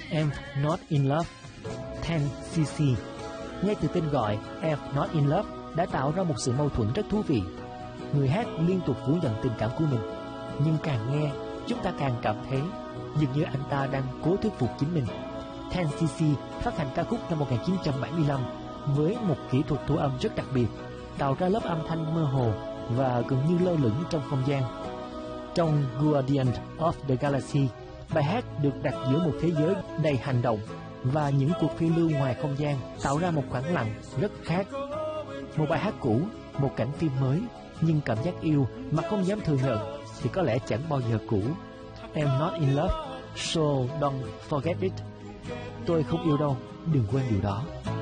I'm Not In Love, 10cc. Ngay từ tên gọi I'm Not In Love đã tạo ra một sự mâu thuẫn rất thú vị. Người hát liên tục phủ nhận tình cảm của mình, nhưng càng nghe, chúng ta càng cảm thấy dường như anh ta đang cố thuyết phục chính mình. 10cc phát hành ca khúc năm 1975 với một kỹ thuật thu âm rất đặc biệt, tạo ra lớp âm thanh mơ hồ và gần như lơ lửng trong không gian. Trong Guardian of the Galaxy, bài hát được đặt giữa một thế giới đầy hành động và những cuộc phiêu lưu ngoài không gian, tạo ra một khoảng lặng rất khác. Một bài hát cũ, một cảnh phim mới, nhưng cảm giác yêu mà không dám thừa nhận thì có lẽ chẳng bao giờ cũ. I'm not in love, so don't forget it. Tôi không yêu đâu, đừng quên điều đó.